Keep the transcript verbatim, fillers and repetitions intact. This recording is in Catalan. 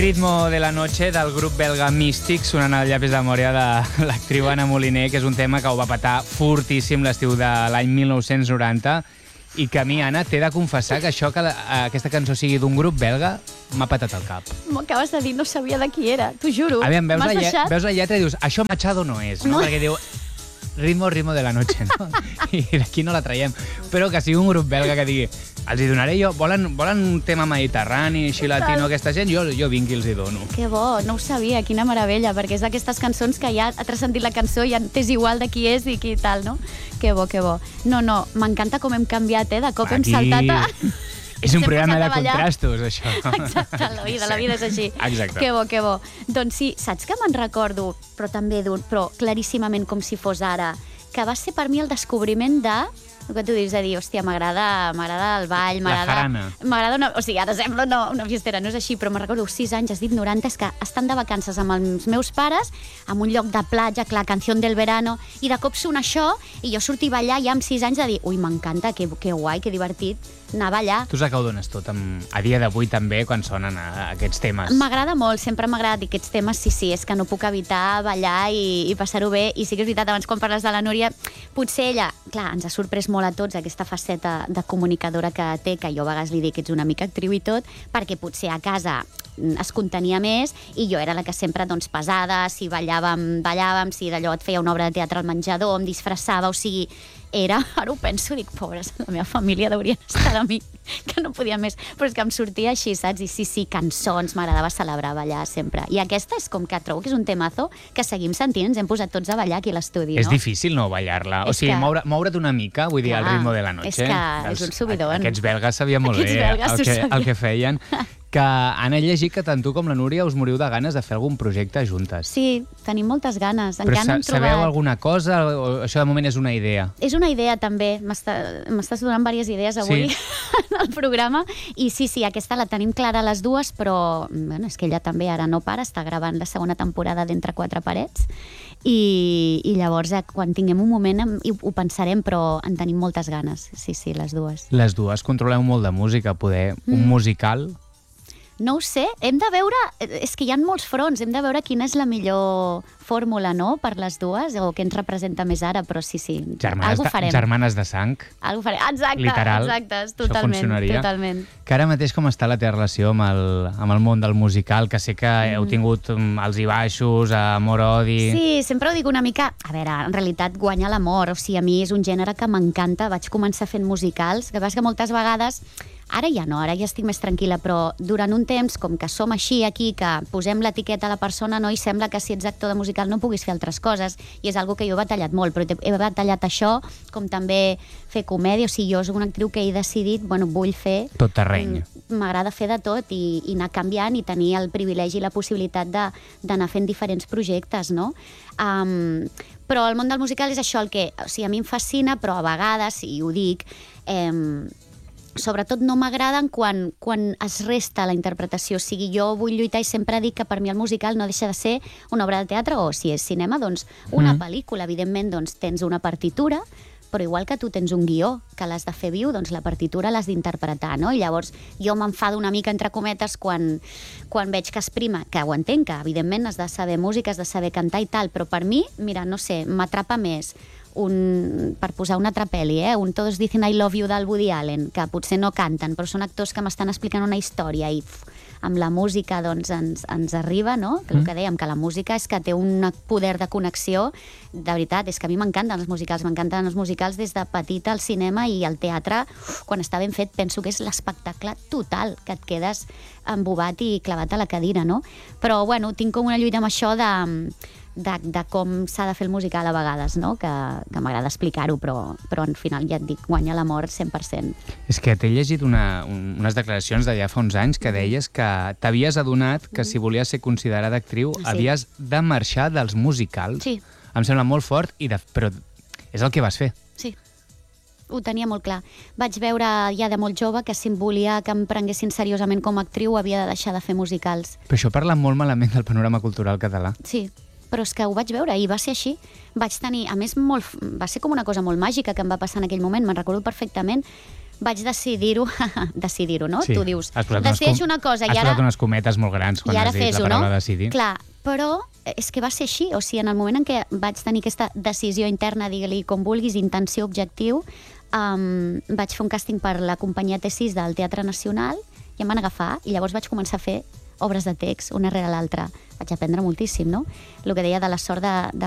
Ritmo de la noche del grup belga Místic, sonant al llapis de memòria de l'actriu Anna Moliner, que és un tema que ho va petar fortíssim l'estiu de l'any mil nou-cents noranta i que a mi, Anna, t'he de confessar que això, que la, aquesta cançó sigui d'un grup belga, m'ha petat el cap. M'acabes de dir, no sabia de qui era, t'ho juro. Aviam, veus, la, deixat... veus la lletra i dius, això Machado no és, no? no. Perquè diu ritmo, ritmo de la noche, no? I d'aquí no la traiem. Però que sigui un grup belga que digui, els hi donaré jo, volen, volen un tema mediterrani, així latino, aquesta gent, jo, jo vinc i els hi dono. Que bo, no ho sabia, quina meravella, perquè és d'aquestes cançons que ja ha transcendit la cançó i ja t'és igual de qui és i qui tal, no? Que bo, que bo. No, no, m'encanta com hem canviat, eh? De cop Aquí... hem saltat a... És un programa de contrastos, això. Exacte, la vida, la vida és així. Exacte. Que bo, que bo. Doncs sí, saps que me'n recordo, però també d'un, però claríssimament com si fos ara, que va ser per mi el descobriment de... El que tu dius de dir, hòstia, m'agrada m'agrada el ball, m'agrada... La jarana. M'agrada una... O sigui, ara sembla una, una fiestera, no és així, però me'n recordo sis anys, has dit noranta, és que estan de vacances amb els meus pares, en un lloc de platja, clar, Canción del Verano, i de cop sona això, i jo sortir a ballar ja amb sis anys de dir, ui, m'encanta, que, que guai, que divertit, anar a ballar. Tu saps que ho dones tot, amb, a dia d'avui també, quan sonen a, a aquests temes. M'agrada molt, sempre m'ha agradat aquests temes, sí, sí, és que no puc evitar ballar i, i passar-ho bé, i sí que és veritat, abans quan parles de la Núria, potser ella, clar, ens ha sorprès molt a tots aquesta faceta de comunicadora que té, que jo a vegades li dic que ets una mica actriu i tot, perquè potser a casa es contenia més i jo era la que sempre, doncs, pesada, si ballàvem, ballàvem, si d'allò et feia una obra de teatre al menjador, em disfressava, o sigui, era, ara ho penso, dic, pobres, la meva família deurien estar a mi, que no podia més, però és que em sortia així, saps? I sí, sí, cançons, m'agradava celebrar, ballar sempre. I aquesta és com que trobo que és un temazo que seguim sentint, ens hem posat tots a ballar aquí a l'estudi, no? És difícil no ballar-la, o sigui, que... moure, moure't una mica, vull dir, al ritmo de la noche. És que dels, és un subidon. Aquests belgues sabien molt aquests bé belgues el, que, sabien. el que feien. Que han llegit que tant tu com la Núria us moriu de ganes de fer algun projecte juntes. Sí, tenim moltes ganes. Però encara no hem sabeu trobat... alguna cosa o això de moment és una idea? És una idea també, m'estàs donant diverses idees avui sí. en el programa i sí, sí, aquesta la tenim clara les dues, però bueno, és que ella també ara no para, està gravant la segona temporada d'Entre quatre parets i, i llavors quan tinguem un moment ho, ho pensarem, però en tenim moltes ganes, sí, sí, les dues. Les dues controleu molt de música, poder, mm. un musical... No ho sé, hem de veure, és que hi ha molts fronts, hem de veure quina és la millor fórmula, no?, per les dues, o què ens representa més ara, però sí, sí, germanes algo farem. De, germanes de sang. Algo farem, exacte, literal, exacte, totalment, totalment. Que ara mateix com està la teva relació amb el, amb el món del musical, que sé que mm. heu tingut els i baixos, amor-odi... Sí, sempre ho dic una mica, a veure, en realitat guanya l'amor, o sigui, a mi és un gènere que m'encanta, vaig començar fent musicals, que vas que moltes vegades... Ara ja no, ara ja estic més tranquil·la, però durant un temps, com que som així aquí, que posem l'etiqueta a la persona, no, i sembla que si ets actor de musical no puguis fer altres coses, i és algo que jo he batallat molt, però he batallat això, com també fer comèdia, o sigui, jo soc una actriu que he decidit, bueno, vull fer... Tot terreny. M'agrada fer de tot i, i anar canviant i tenir el privilegi i la possibilitat d'anar fent diferents projectes, no? Um, però el món del musical és això el que, o sigui, a mi em fascina, però a vegades, i ho dic, eh, sobretot no m'agraden quan, quan es resta la interpretació. O sigui, jo vull lluitar i sempre dic que per mi el musical no deixa de ser una obra de teatre o, si és cinema, doncs una mm. pel·lícula. Evidentment, doncs tens una partitura, però igual que tu tens un guió que l'has de fer viu, doncs la partitura l'has d'interpretar, no? I llavors jo m'enfado una mica, entre cometes, quan, quan veig que es prima, que ho entenc, que evidentment has de saber música, has de saber cantar i tal, però per mi, mira, no sé, m'atrapa més un, per posar una altra pel·li, eh? un Todos dicen I love you del Woody Allen, que potser no canten, però són actors que m'estan explicant una història i pf, amb la música doncs, ens, ens arriba, no? Que el que dèiem, que la música és que té un poder de connexió, de veritat, és que a mi m'encanten els musicals, m'encanten els musicals des de petita al cinema i al teatre, quan està ben fet, penso que és l'espectacle total, que et quedes embobat i clavat a la cadira, no? Però, bueno, tinc com una lluita amb això de... De, de com s'ha de fer el musical a vegades, no? que, que m'agrada explicar-ho, però, però al final ja et dic, guanya l'amor cent per cent. És que t'he llegit una, un, unes declaracions d'allà fa uns anys que deies que t'havies adonat que si volies ser considerada actriu sí. havies de marxar dels musicals. Sí. Em sembla molt fort, i de, però és el que vas fer. Sí. Ho tenia molt clar. Vaig veure ja de molt jove que si em volia que em prenguessin seriosament com a actriu havia de deixar de fer musicals. Però això parla molt malament del panorama cultural català. Sí. Però és que ho vaig veure i va ser així. Vaig tenir, a més, molt, va ser com una cosa molt màgica que em va passar en aquell moment, me'n recordo perfectament. vaig decidir-ho, decidir-ho, no? Sí. Tu dius, Has posat decideixo unes com- una cosa Has i ara... posat unes cometes molt grans quan I ara has dit fes-ho, la paraula no? decidir. Clar, però és que va ser així. O sigui, en el moment en què vaig tenir aquesta decisió interna, digue-li com vulguis, intenció, objectiu, um, vaig fer un càsting per la companyia T sis del Teatre Nacional i em van agafar i llavors vaig començar a fer obres de text, una rere l'altra. Vaig aprendre moltíssim, no? El que deia de la sort de, de